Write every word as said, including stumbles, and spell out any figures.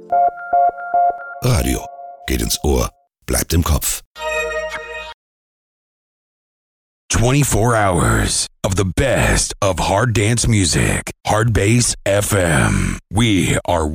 Radio geht ins Ohr, bleibt im Kopf. twenty-four hours of the best of hard dance music. Hard Bass F M. We are